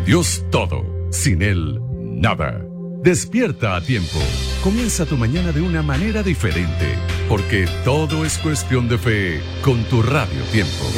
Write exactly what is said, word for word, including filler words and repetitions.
Dios todo, sin Él nada. Despierta a tiempo. Comienza tu mañana de una manera diferente, porque todo es cuestión de fe con tu Radio Tiempo.